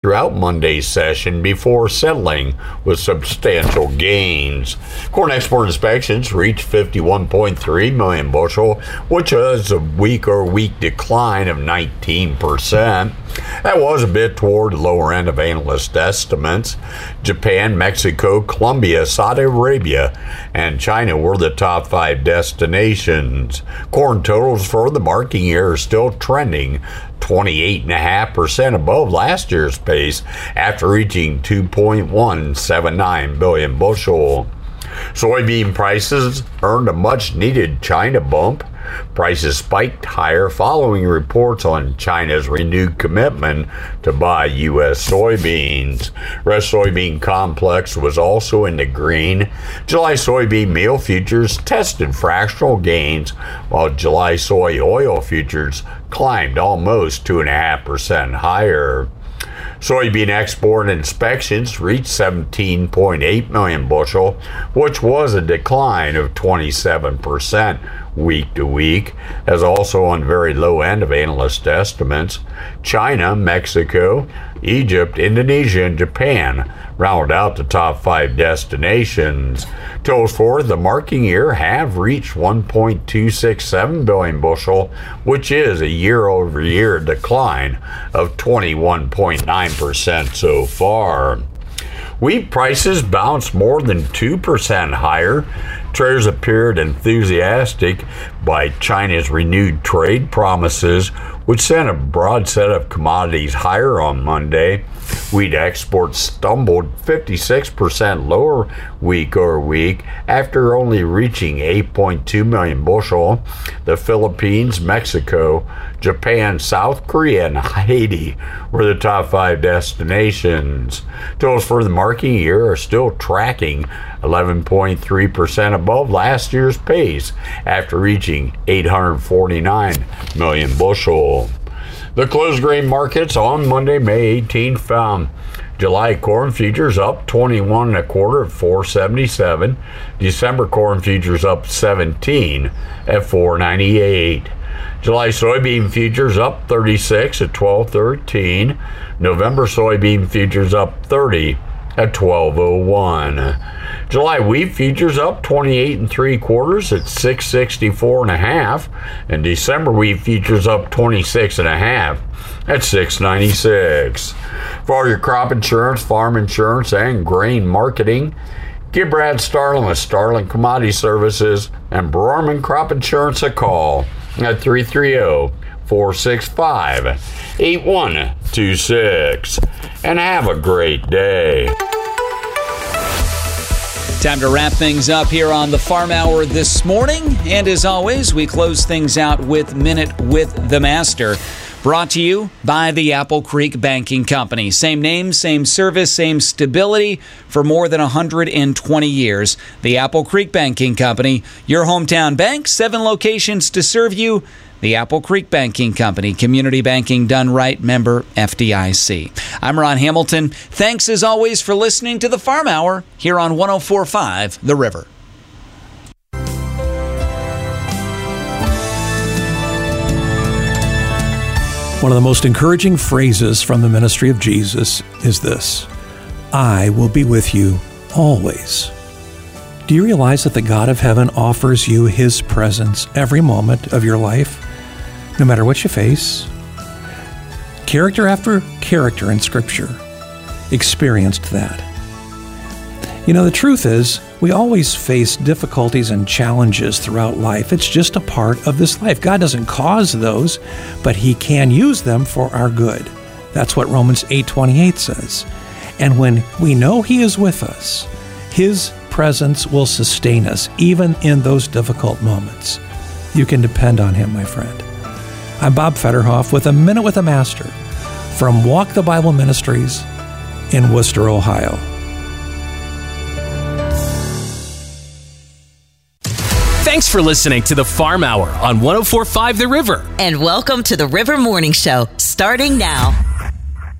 throughout Monday's session before settling with substantial gains. Corn export inspections reached 51.3 million bushel, which is a week-over-week decline of 19%. That was a bit toward the lower end of analyst estimates. Japan, Mexico, Colombia, Saudi Arabia, and China were the top 5 destinations. Corn totals for the marking year are still trending 28.5% above last year's pace after reaching 2.179 billion bushel. Soybean prices earned a much-needed China bump. Prices spiked higher following reports on China's renewed commitment to buy U.S. soybeans. Rest soybean complex was also in the green. July soybean meal futures tested fractional gains, while July soy oil futures climbed almost 2.5% higher. Soybean export inspections reached 17.8 million bushel, which was a decline of 27% week to week, as also on very low end of analyst estimates. China, Mexico, Egypt, Indonesia, and Japan round out the top 5 destinations. Totals for the marking year have reached 1.267 billion bushel, which is a year-over-year decline of 21.9% so far. Wheat prices bounced more than 2% higher. Traders appeared enthusiastic by China's renewed trade promises, which sent a broad set of commodities higher on Monday. Wheat exports stumbled 56% lower week over week after only reaching 8.2 million bushel. The Philippines, Mexico, Japan, South Korea, and Haiti were the top 5 destinations. Totals for the marking year are still tracking 11.3% above last year's pace after reaching 849 million bushel. The closed grain markets on Monday, May 18th found July corn futures up 21 1/4 at 477. December corn futures up 17 at 498. July soybean futures up 36 at 1213. November soybean futures up 30 at 1201. July wheat futures up 28 3/4 at 664.5, and December wheat futures up 26.5 at 696. For all your crop insurance, farm insurance, and grain marketing, give Brad Starlin with Starlin Commodity Services and Broerman Crop Insurance a call at 330-465-8126. And have a great day. Time to wrap things up here on the Farm Hour this morning. And as always, we close things out with Minute with the Master. Brought to you by the Apple Creek Banking Company. Same name, same service, same stability for more than 120 years. The Apple Creek Banking Company, your hometown bank, 7 locations to serve you. The Apple Creek Banking Company, community banking done right, member FDIC. I'm Ron Hamilton. Thanks as always for listening to the Farm Hour here on 104.5 The River. One of the most encouraging phrases from the ministry of Jesus is this: I will be with you always. Do you realize that the God of heaven offers you His presence every moment of your life, no matter what you face? Character after character in Scripture experienced that. You know, the truth is, we always face difficulties and challenges throughout life. It's just a part of this life. God doesn't cause those, but He can use them for our good. That's what Romans 8:28 says. And when we know He is with us, His presence will sustain us, even in those difficult moments. You can depend on Him, my friend. I'm Bob Fetterhoff with a Minute with the Master from Walk the Bible Ministries in Worcester, Ohio. Thanks for listening to the Farm Hour on 104.5 The River. And welcome to the River Morning Show, starting now.